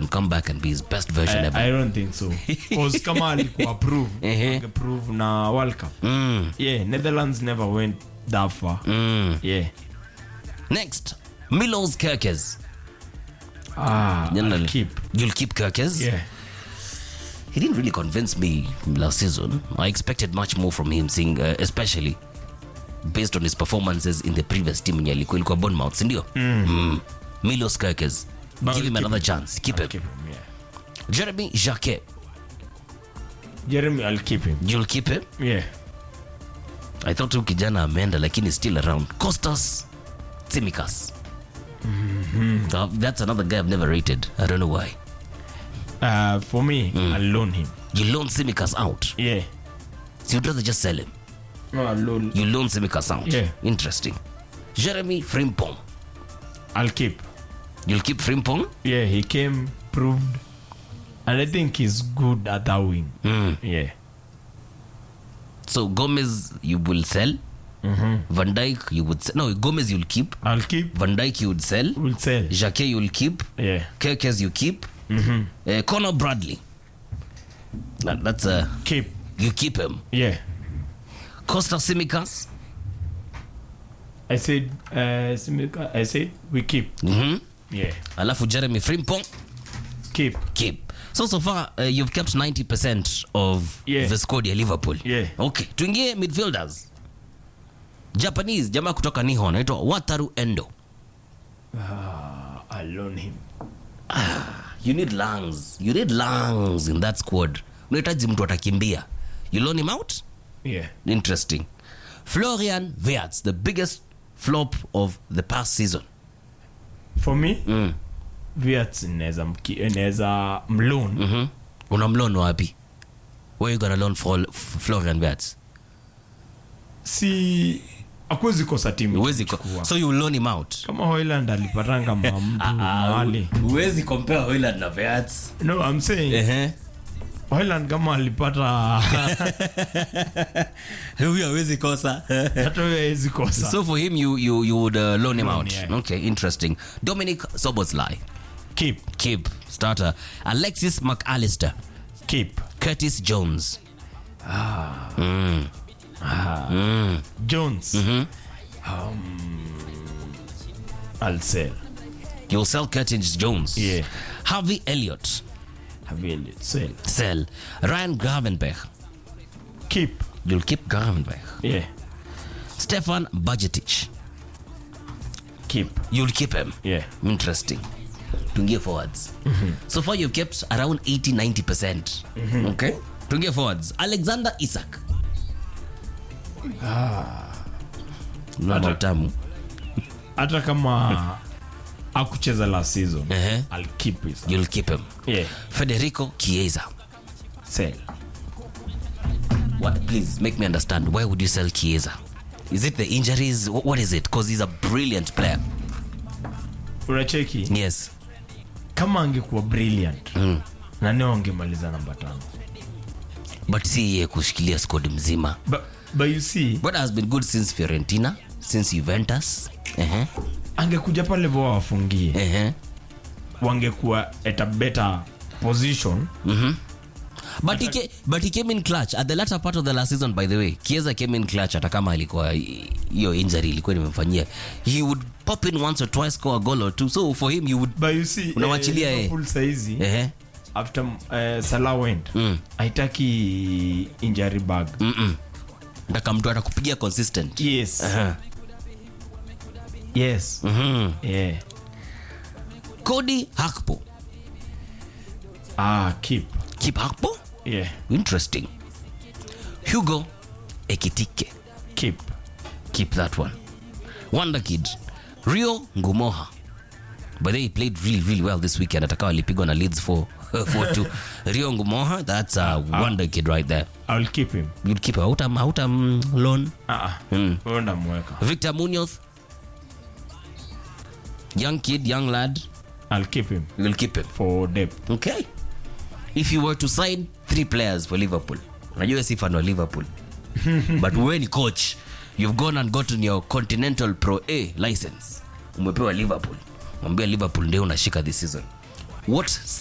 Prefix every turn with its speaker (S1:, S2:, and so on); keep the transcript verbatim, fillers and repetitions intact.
S1: can come back and be his best version
S2: I,
S1: ever.
S2: I don't think so. Because kama alikuwa approve,
S1: Ehe.
S2: approve na World Cup.
S1: Mm.
S2: Yeah, Netherlands never went that far.
S1: Mm.
S2: Yeah.
S1: Next, Milos Kerkez.
S2: Ah, I'll keep.
S1: You'll keep Kerkez?
S2: Yeah.
S1: He didn't really convince me last season. I expected much more from him, seeing, uh, especially based on his performances in the previous team in Ilikuwa Bournemouth, sindio? Mm. Mm. Milos Kerkez.
S2: But
S1: Give him
S2: keep
S1: another
S2: him.
S1: chance. Keep
S2: I'll
S1: him.
S2: keep him, yeah.
S1: Jeremy Jacquet.
S2: Jeremy, I'll keep him.
S1: You'll keep him?
S2: Yeah.
S1: I thought huyu kijana ameenda lakini still around. Kostas Tsimikas. Mm-hmm. Uh, that's another guy I've never rated. I don't know why.
S2: Uh, for me, mm. I'll loan him.
S1: You loan Tsimikas out?
S2: Yeah.
S1: So you'd rather just sell him?
S2: No, I'll loan.
S1: You loan Tsimikas out?
S2: Yeah.
S1: Interesting. Jeremy Frimpong.
S2: I'll keep.
S1: You'll keep Frimpong?
S2: Yeah, he came, proved. And I think he's good at that wing.
S1: Mm.
S2: Yeah.
S1: So Gomez, you will sell?
S2: Mm-hmm.
S1: Van Dijk, you would sell? No, Gomez you'll keep.
S2: I'll keep.
S1: Van Dijk you would sell.
S2: We'll sell.
S1: Jacquet you'll keep.
S2: Yeah.
S1: Kerkez you keep.
S2: Mm-hmm.
S1: Uh, Conor Bradley. That, that's a...
S2: Keep.
S1: You keep him.
S2: Yeah.
S1: Costa Tsimikas.
S2: I said, uh, Simika, I said, we keep.
S1: Mm-hmm.
S2: Yeah.
S1: Alafu Jeremy Frimpong.
S2: Keep.
S1: Keep. So, so far, uh, you've kept ninety percent of
S2: Yeah.
S1: the squad ya Liverpool.
S2: Yeah.
S1: Okay. Tuingie midfielders. Japanese, jamaa kutoka Nihon, anaitwa Wataru Endo.
S2: Ah, I'll loan him.
S1: You need lungs. You need lungs in that squad. Unahitaji mtu atakimbia. You loan him out?
S2: Yeah.
S1: Interesting. Florian Wirtz, the biggest flop of the past season.
S2: For me,
S1: Mm.
S2: Wirtz neza mki, neza mloan.
S1: Mm-hmm. Unamloan wapi? Where you gonna loan for Florian Wirtz?
S2: Si akwezi kosa timu.
S1: Uwezi ko- so you loan him out.
S2: Kama Hoyland alipatanga mtu mahali.
S1: Uwezi compare Hoyland na Wirtz.
S2: No, I'm saying
S1: Eh.
S2: Hoyland kama alipata
S1: Huyu hawezi kosa.
S2: hata wewe hawezi kosa.
S1: So for him you you you would uh, loan him
S2: Loan,
S1: out.
S2: yeah.
S1: Okay, interesting. Dominic Szoboszlai.
S2: Keep.
S1: Keep starter. Alexis McAllister.
S2: Keep.
S1: Curtis Jones.
S2: Ah.
S1: Mm.
S2: Ah.
S1: Mm.
S2: Jones.
S1: Mm-hmm.
S2: Um, I'll sell.
S1: You'll sell Curtis Jones.
S2: Yeah.
S1: Harvey Elliott.
S2: Have you sell?
S1: Sell. Ryan Gravenberch.
S2: Keep.
S1: You'll keep Gravenberch.
S2: Yeah.
S1: Stefan Bajcetic.
S2: Keep.
S1: You'll keep him.
S2: Yeah.
S1: Interesting. Tungie forwards. Mm-hmm. So far you've kept around eighty to ninety percent. Mm-hmm. Okay. Tungie forwards. Alexander Isak.
S2: Ah.
S1: Ndio tamu.
S2: Hata kama akucheza last season,
S1: Uh-huh.
S2: I'll keep it.
S1: You'll keep him.
S2: Yeah.
S1: Federico Chiesa.
S2: Sell.
S1: What? Please make me understand. Why would you sell Chiesa? Is it the injuries? Wh- What is it? Because he's a brilliant player.
S2: Unacheki?
S1: Yes.
S2: Kama angekuwa brilliant.
S1: Mm.
S2: Na neo angemaliza namba tano.
S1: But see yeye kushikilia squad mzima.
S2: But but you see,
S1: But has been good since Fiorentina, since Juventus. Uh-huh.
S2: angekuja pale bo wafungie.
S1: Uh-huh.
S2: Wangekuwa at a better position.
S1: Mhm. But he, came, but he came in clutch at the latter part of the last season, by the way. Chiesa came in clutch hata kama alikuwa hiyo injury ilikuwa imemfanyia. He would pop in once or twice, score a goal or two. So for him you would
S2: But you see,
S1: Unawachilia
S2: eh,
S1: yeye.
S2: Liverpool saizi
S1: eh
S2: after uh, Salah went,
S1: Mm.
S2: haitaki injury bag.
S1: mm. Ndaka mtu atakupigia consistent.
S2: Yes.
S1: Uh-huh.
S2: Yes.
S1: Mhm.
S2: Yeah.
S1: Cody Hakpo.
S2: Ah, keep.
S1: Keep Hakpo?
S2: Yeah.
S1: Interesting. Hugo Ekitike.
S2: Keep.
S1: Keep that one. Wonder Kid. Rio Ngumoha. But they played really, really well this weekend. Atakawa alipigwa na Leeds for four two. Rio Ngumoha, that's a wonder kid right there.
S2: I'll keep him.
S1: You'd keep him. Hauta, hauta um, loan.
S2: Ah,
S1: Mm.
S2: wenda mweka.
S1: Victor Munoz. Young kid, young lad.
S2: I'll keep him
S1: You'll keep him.
S2: for depth.
S1: Okay. If you were to sign three players for Liverpool, najua si fan wa Liverpool, but wewe ni coach, you've gone and gotten your Continental Pro A license, umepewa Liverpool, mwambia Liverpool ndio unashika this season, what